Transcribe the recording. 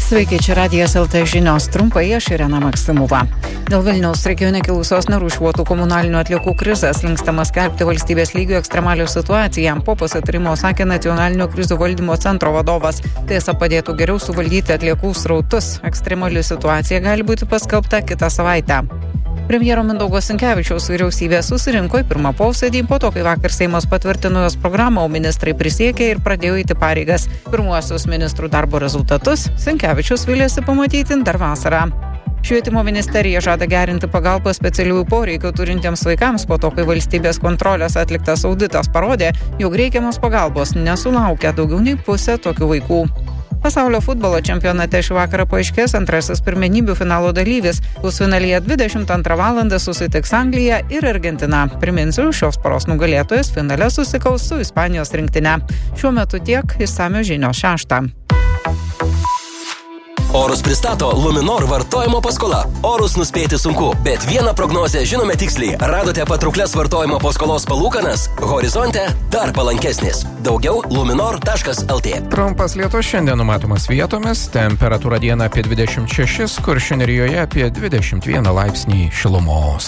Sveiki, čia Radijas LT žinios. Trumpai aš Irena Maksimova. Dėl Vilniaus regione kilusios nerūšiuotų komunalinių atliekų krizės linkstama skelbti valstybės lygių ekstremalią situaciją. Po pasitarimo sakė Nacionalinio krizių valdymo centro vadovas. Tiesa, padėtų geriau suvaldyti atliekų srautus. Ekstremali situacija gali būti paskelbta kitą savaitę. Premjero Mindaugo Sinkevičiaus vyriausybė susirinko į pirmą posėdį po to, kai vakar Seimas patvirtino jos programą, o ministrai prisiekė ir pradėjo eiti pareigas. Pirmuosius ministrų darbo rezultatus Sinkevičius vylėsi pamatyti dar vasarą. Švietimo ministerija žada gerinti pagalbą specialiųjų poreikių turintiems vaikams po to, kai valstybės kontrolės atliktas auditas parodė, jog reikiamos pagalbos nesulaukia daugiau nei pusė tokių vaikų. Pasaulio futbolo čempionate šį vakarą paaiškės antrasis pirmenybių finalo dalyvis. Pusfinalyje 22 valandą susitiks Anglija ir Argentina. Priminsiu, šios poros nugalėtojas finale susikaus su Ispanijos rinktine. Šiuo metu tiek, išsamios žinios 6. Orus pristato Luminor vartojimo paskola. Orus nuspėti sunku, bet vieną prognozę žinome tiksliai. Radote patrauklias vartojimo paskolos palūkanas? Horizonte dar palankesnis. Daugiau luminor.lt. Trumpas lietus šiandien numatomas vietomis. Temperatūra dieną apie 26, Kuršių nerijoje apie 21 laipsnį šilumos.